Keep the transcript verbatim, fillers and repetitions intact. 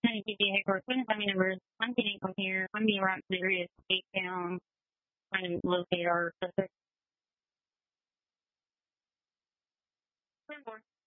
Tennessee Vehicle, couldn't find me numbers. I'm getting from here. I'm being right to the area of State Town, trying to locate our suspect.